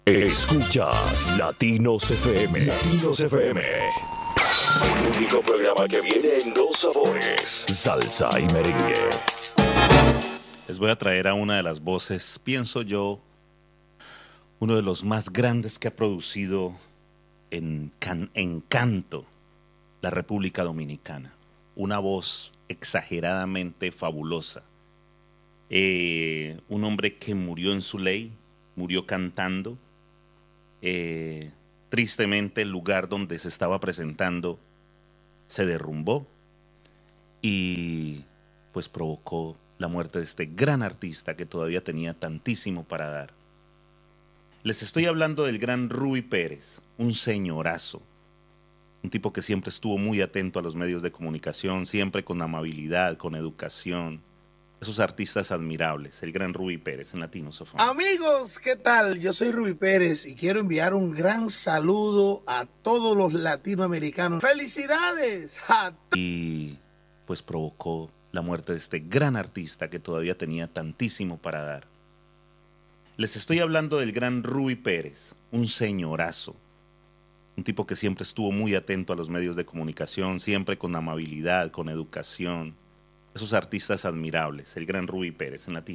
Escuchas Latinos FM. Latinos FM. El único programa que viene en dos sabores: salsa y merengue. Les voy a traer a una de las voces, pienso yo, uno de los más grandes que ha producido en canto la República Dominicana. Una voz exageradamente fabulosa. Un hombre que murió en su ley, murió cantando. Tristemente el lugar donde se estaba presentando se derrumbó y pues provocó la muerte de este gran artista que todavía tenía tantísimo para dar. Les estoy hablando del gran Rubí Pérez, un señorazo, un tipo que siempre estuvo muy atento a los medios de comunicación, siempre con amabilidad, con educación. Esos artistas admirables, el gran Rubí Pérez en Latinos FM. Amigos, ¿qué tal? Yo soy Rubí Pérez y quiero enviar un gran saludo a todos los latinoamericanos. ¡Felicidades! Y pues provocó la muerte de este gran artista que todavía tenía tantísimo para dar. Les estoy hablando del gran Rubí Pérez, un señorazo, un tipo que siempre estuvo muy atento a los medios de comunicación, siempre con amabilidad, con educación. Esos artistas admirables, el gran Rubí Pérez en Latino.